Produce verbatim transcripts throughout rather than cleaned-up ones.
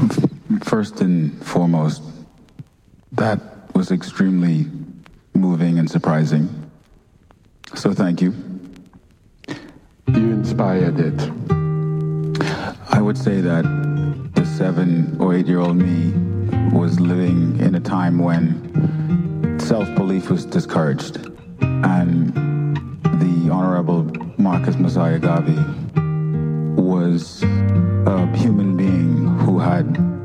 first and foremost, that was extremely moving and surprising. So thank you. You inspired it. I would say that the seven or eight-year-old me was living in a time when self-belief was discouraged, and the Honorable Marcus Mosiah Garvey was a human being who had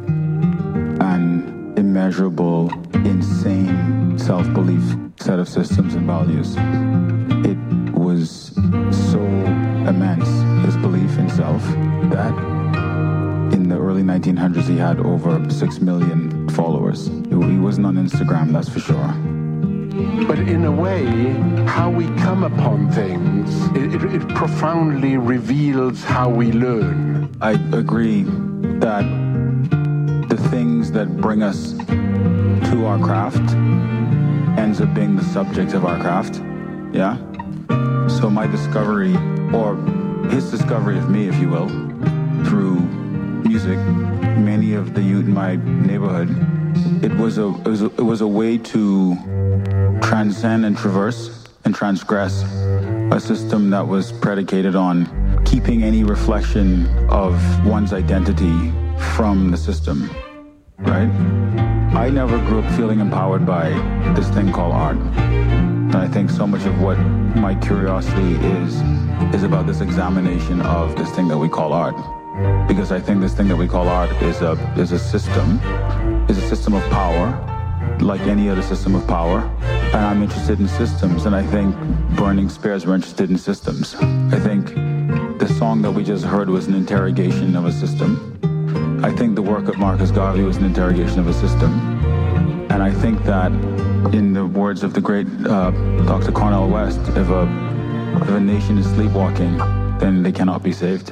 an immeasurable, insane self-belief set of systems and values. It was so immense, his belief in self, that in the early nineteen hundreds he had over six million followers. He wasn't on Instagram, that's for sure. But in a way, how we come upon things, it, it, it profoundly reveals how we learn. I agree that the things that bring us to our craft ends up being the subject of our craft, yeah? So my discovery, or his discovery of me, if you will, through music, many of the youth in my neighborhood, it was a, it was a, it was a way to transcend and traverse and transgress a system that was predicated on keeping any reflection of one's identity from the system, right? I never grew up feeling empowered by this thing called art. And I think so much of what my curiosity is, is about this examination of this thing that we call art. Because I think this thing that we call art is a, is a system, is a system of power, like any other system of power. And I'm interested in systems, and I think Burning Spears were interested in systems. I think the song that we just heard was an interrogation of a system. I think the work of Marcus Garvey was an interrogation of a system. And I think that, in the words of the great uh, Doctor Cornel West, if a, if a nation is sleepwalking, then they cannot be saved.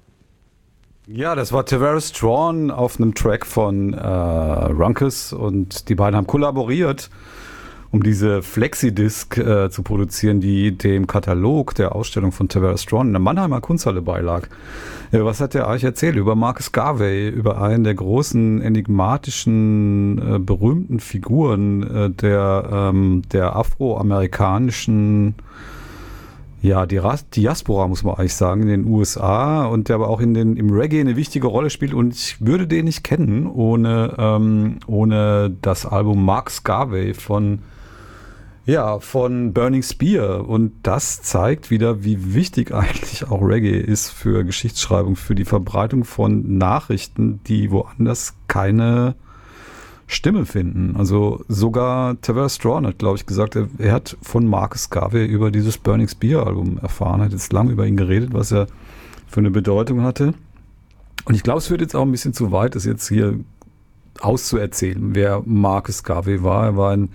Ja, das war Tavares Strawn auf einem Track von äh, Runckus, und die beiden haben kollaboriert, um diese Flexidisc äh, zu produzieren, die dem Katalog der Ausstellung von Tavares Strawn in der Mannheimer Kunsthalle beilag. Äh, was hat der euch erzählt über Marcus Garvey, über einen der großen, enigmatischen, äh, berühmten Figuren äh, der, ähm, der afroamerikanischen, ja, die Diaspora, muss man eigentlich sagen, in den U S A, und der aber auch in den, im Reggae eine wichtige Rolle spielt, und ich würde den nicht kennen ohne, ähm, ohne das Album Marcus Garvey von, ja, von Burning Spear, und das zeigt wieder, wie wichtig eigentlich auch Reggae ist für Geschichtsschreibung, für die Verbreitung von Nachrichten, die woanders keine Stimme finden. Also sogar Tavares Strawn hat, glaube ich, gesagt, er, er hat von Marcus Garvey über dieses Burning Spear Album erfahren, hat jetzt lange über ihn geredet, was er für eine Bedeutung hatte. Und ich glaube, es wird jetzt auch ein bisschen zu weit, das jetzt hier auszuerzählen, wer Marcus Garvey war. Er war ein,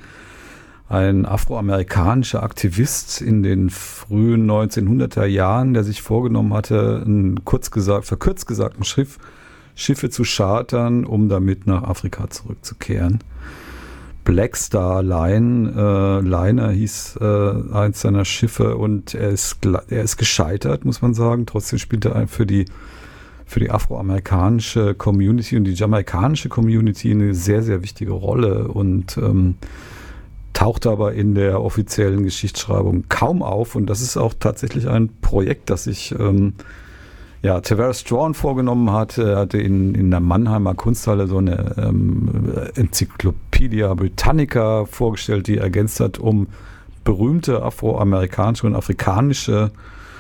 ein afroamerikanischer Aktivist in den frühen neunzehnhunderter Jahren, der sich vorgenommen hatte, ein kurz gesagt, verkürzt gesagt, ein Schiff Schiffe zu chartern, um damit nach Afrika zurückzukehren. Black Star Line, äh, Liner hieß äh, eins seiner Schiffe, und er ist, er ist gescheitert, muss man sagen. Trotzdem spielt er für die, für die afroamerikanische Community und die jamaikanische Community eine sehr, sehr wichtige Rolle, und ähm, taucht aber in der offiziellen Geschichtsschreibung kaum auf. Und das ist auch tatsächlich ein Projekt, das sich ähm, ja, Tavares Strawn vorgenommen hat. Er hatte in, in der Mannheimer Kunsthalle so eine ähm, Encyclopedia Britannica vorgestellt, die ergänzt hat um berühmte afroamerikanische und afrikanische,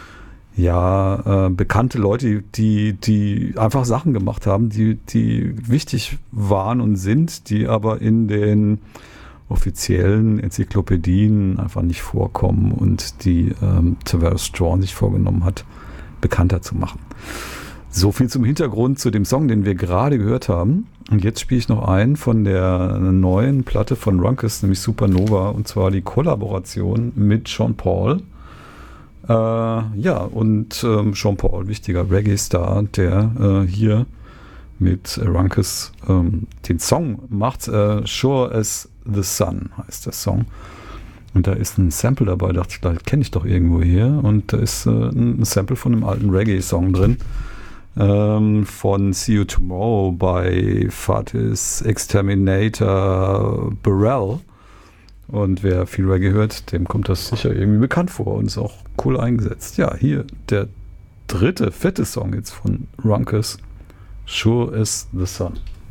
ja, äh, bekannte Leute, die, die einfach Sachen gemacht haben, die, die wichtig waren und sind, die aber in den offiziellen Enzyklopädien einfach nicht vorkommen, und die ähm, Tavares Strawn sich vorgenommen hat, bekannter zu machen. So viel zum Hintergrund zu dem Song, den wir gerade gehört haben. Und jetzt spiele ich noch einen von der neuen Platte von Runckus, nämlich Supernova, und zwar die Kollaboration mit Sean Paul. Äh, ja, und ähm, Sean Paul, wichtiger Reggae-Star, der äh, hier mit Runckus ähm, den Song macht. Äh, Sure as the Sun heißt der Song. Und da ist ein Sample dabei, dachte ich, das kenne ich doch irgendwo hier. Und da ist äh, ein Sample von einem alten Reggae-Song drin. ähm, von See You Tomorrow bei Fatis Exterminator Burrell. Und wer viel Reggae hört, dem kommt das sicher irgendwie bekannt vor und ist auch cool eingesetzt. Ja, hier der dritte, fette Song jetzt von Runckus, Sure as the Sun.